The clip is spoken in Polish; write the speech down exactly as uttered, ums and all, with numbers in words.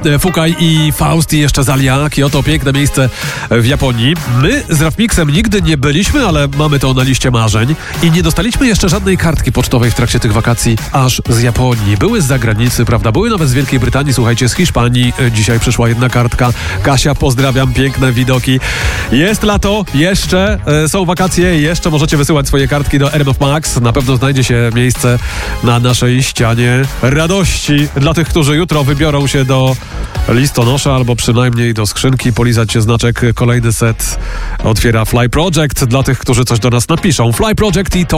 Fukaj i Faust i jeszcze Zalia. Kyoto, piękne miejsce w Japonii. My z Rafmixem nigdy nie byliśmy, ale mamy to na liście marzeń i nie dostaliśmy jeszcze żadnej kartki pocztowej w trakcie tych wakacji aż z Japonii. Były z zagranicy, prawda? Były nawet z Wielkiej Brytanii, słuchajcie, z Hiszpanii. Dzisiaj przyszła jedna kartka. Kasia, pozdrawiam, piękne widoki. Jest lato, jeszcze e, są wakacje, jeszcze możecie wysyłać swoje kartki do R M F Max. Na pewno znajdzie się miejsce na naszej ścianie radości dla tych, którzy jutro wybiorą się do listonosza albo przynajmniej do skrzynki, polizać się znaczek. Kolejny set otwiera Fly Project dla tych, którzy coś do nas napiszą. Fly Project i to